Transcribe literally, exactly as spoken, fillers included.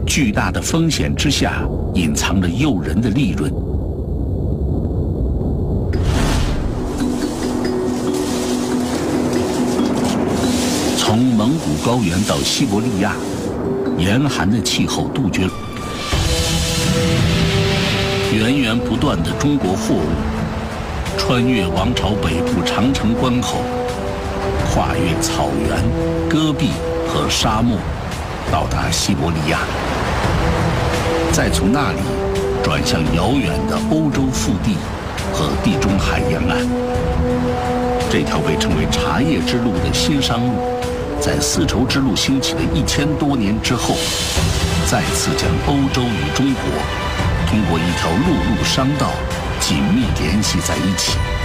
巨大的风险之下隐藏着诱人的利润。从蒙古高原到西伯利亚，严寒的气候杜绝了源源不断的中国货物，穿越王朝北部长城关口，跨越草原、戈壁和沙漠，到达西伯利亚，再从那里转向遥远的欧洲腹地和地中海沿岸。这条被称为茶叶之路的新商路，在丝绸之路兴起的一千多年之后，再次将欧洲与中国通过一条陆路商道紧密联系在一起。